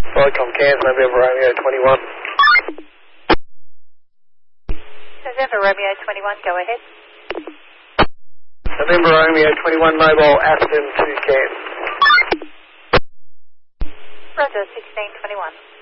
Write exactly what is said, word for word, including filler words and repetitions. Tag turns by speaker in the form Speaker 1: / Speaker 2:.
Speaker 1: Flightcom Cairns, November Romeo twenty-one.
Speaker 2: November Romeo twenty-one, go ahead.
Speaker 1: November Romeo twenty-one, mobile Aston to Cairns.
Speaker 2: Roger, sixteen twenty-one.